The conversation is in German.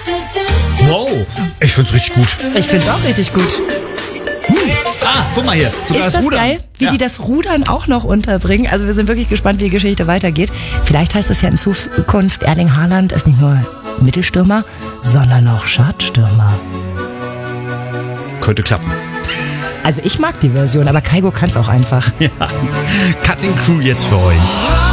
Wow, ich find's richtig gut. Ich find's auch richtig gut. Guck mal hier, sogar Ist das Rudern. geil, wie Ja. die das Rudern auch noch unterbringen? Also wir sind wirklich gespannt, wie die Geschichte weitergeht. Vielleicht heißt es ja in Zukunft, Erling Haaland ist nicht nur Mittelstürmer, sondern auch Schadstürmer. Könnte klappen. Also ich mag die Version, aber Kaigo kann's auch einfach. Ja. Cutting Crew jetzt für euch.